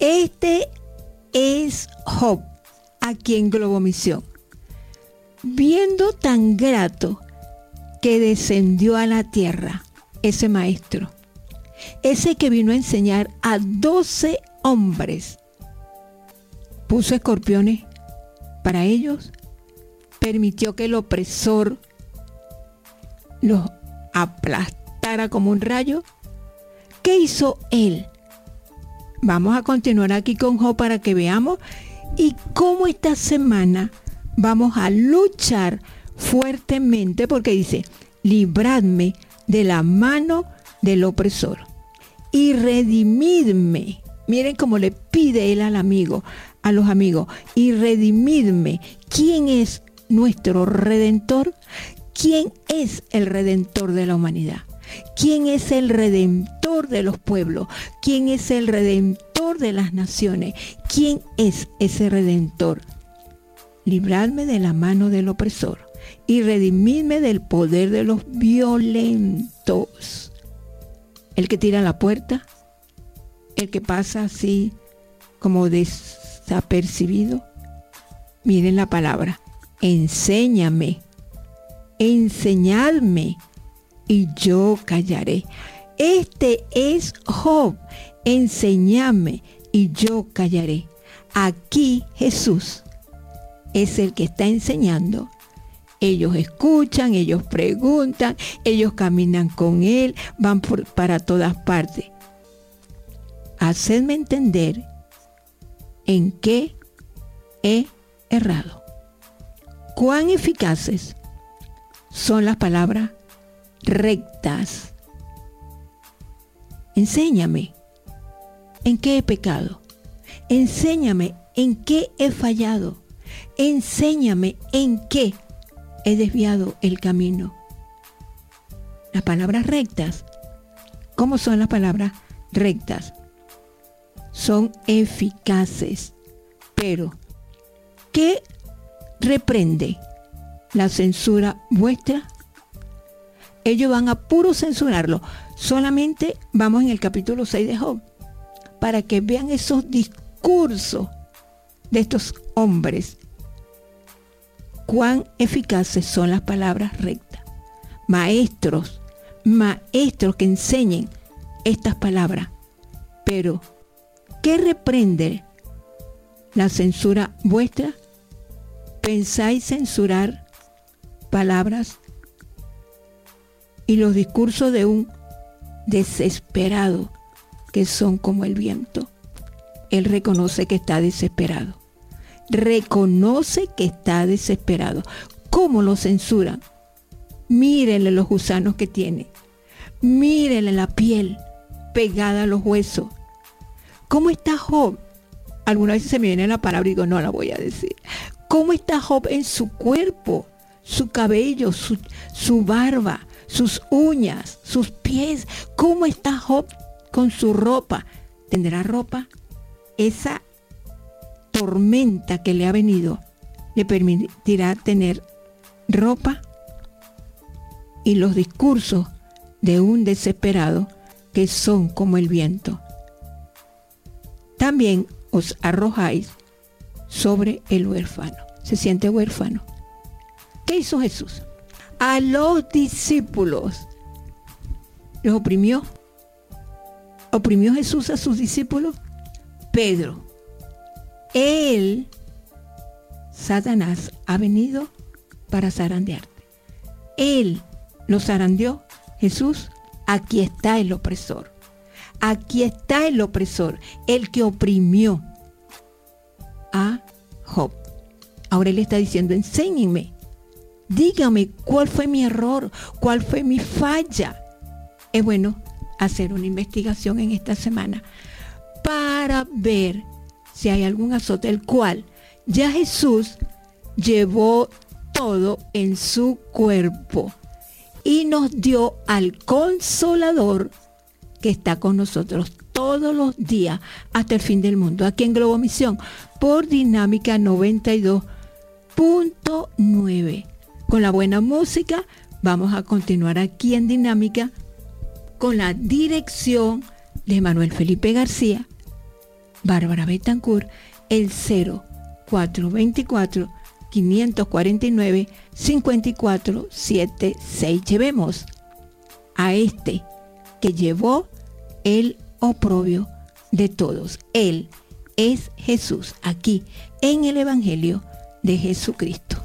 Este es Job, aquí en Globomisión. Viendo tan grato que descendió a la tierra, ese maestro, ese que vino a enseñar a 12 hombres, puso escorpiones para ellos, permitió que el opresor los aplastara como un rayo. ¿Qué hizo él? Vamos a continuar aquí con Job para que veamos y cómo esta semana vamos a luchar fuertemente, porque dice, libradme de la mano del opresor y redimidme. Miren cómo le pide él a los amigos, y redimidme. ¿Quién es nuestro redentor? ¿Quién es el redentor de la humanidad? ¿Quién es el redentor de los pueblos? ¿Quién es el redentor de las naciones? ¿Quién es ese redentor? Libradme de la mano del opresor y redimidme del poder de los violentos. El que tira la puerta, el que pasa así como desapercibido. Miren la palabra, enséñame, enseñadme y yo callaré. Este es Job, enséñame y yo callaré. Aquí Jesús es el que está enseñando. Ellos escuchan, ellos preguntan, ellos caminan con él, van para todas partes. Hacedme entender en qué he errado. Cuán eficaces son las palabras rectas. Enséñame en qué he pecado. Enséñame en qué he fallado. Enséñame en qué he desviado el camino. Las palabras rectas. ¿Cómo son las palabras rectas? Son eficaces. Pero, ¿qué reprende la censura vuestra? Ellos van a puro censurarlo. Solamente vamos en el capítulo 6 de Job, para que vean esos discursos de estos hombres. Cuán eficaces son las palabras rectas. Maestros que enseñen estas palabras. Pero, ¿qué reprende la censura vuestra? ¿Pensáis censurar palabras y los discursos de un desesperado que son como el viento? Él reconoce que está desesperado. Reconoce que está desesperado. ¿Cómo lo censuran? Mírenle los gusanos que tiene. Mírenle la piel pegada a los huesos. ¿Cómo está Job? Algunas veces se me viene la palabra y digo, no la voy a decir. ¿Cómo está Job en su cuerpo? Su cabello, su barba, sus uñas, sus pies. ¿Cómo está Job con su ropa? ¿Tendrá ropa? Esa tormenta que le ha venido le permitirá tener ropa. Y los discursos de un desesperado que son como el viento. También os arrojáis sobre el huérfano. Se siente huérfano. ¿Qué hizo Jesús? A los discípulos los oprimió. ¿Oprimió Jesús a sus discípulos? Pedro. Él, Satanás, ha venido para zarandearte. Él lo zarandeó. Jesús, aquí está el opresor. Aquí está el opresor, el que oprimió a Job. Ahora él está diciendo, enséñenme, dígame cuál fue mi error, cuál fue mi falla. Es bueno hacer una investigación en esta semana para ver si hay algún azote, el cual ya Jesús llevó todo en su cuerpo y nos dio al Consolador que está con nosotros todos los días hasta el fin del mundo, aquí en Globomisión, por Dinámica 92.9. Con la buena música, vamos a continuar aquí en Dinámica con la dirección de Manuel Felipe García Bárbara Betancourt, el 0424-549-5476. Llevemos a este que llevó el oprobio de todos. Él es Jesús, aquí en el Evangelio de Jesucristo.